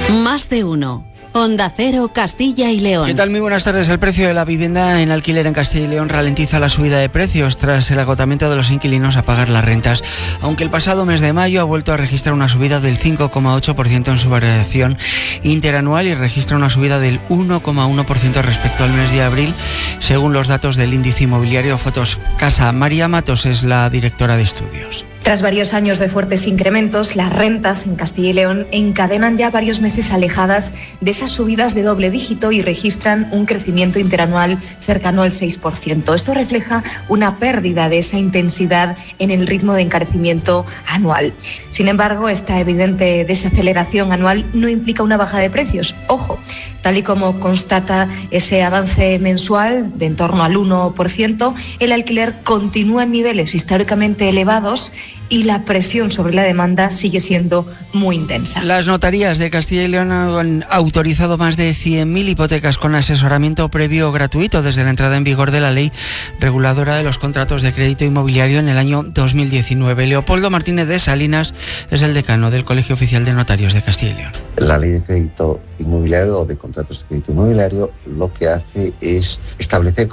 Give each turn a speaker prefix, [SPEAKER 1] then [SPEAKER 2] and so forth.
[SPEAKER 1] Más de uno. Onda Cero, Castilla y León.
[SPEAKER 2] ¿Qué tal? Muy buenas tardes. El precio de la vivienda en alquiler en Castilla y León ralentiza la subida de precios tras el agotamiento de los inquilinos a pagar las rentas. Aunque el pasado mes de mayo ha vuelto a registrar una subida del 5,8% en su variación interanual y registra una subida del 1,1% respecto al mes de abril, según los datos del índice inmobiliario Fotocasa. María Matos es la directora de estudios.
[SPEAKER 3] Tras varios años de fuertes incrementos, las rentas en Castilla y León encadenan ya varios meses alejadas de esas subidas de doble dígito y registran un crecimiento interanual cercano al 6%. Esto refleja una pérdida de esa intensidad en el ritmo de encarecimiento anual. Sin embargo, esta evidente desaceleración anual no implica una baja de precios. Ojo, tal y como constata ese avance mensual de en torno al 1%, el alquiler continúa en niveles históricamente elevados y la presión sobre la demanda sigue siendo muy intensa.
[SPEAKER 2] Las notarías de Castilla y León han autorizado más de 100.000 hipotecas con asesoramiento previo gratuito desde la entrada en vigor de la ley reguladora de los contratos de crédito inmobiliario en el año 2019. Leopoldo Martínez de Salinas es el decano del Colegio Oficial de Notarios de Castilla y León.
[SPEAKER 4] La ley de crédito inmobiliario o de contratos de crédito inmobiliario lo que hace es establecer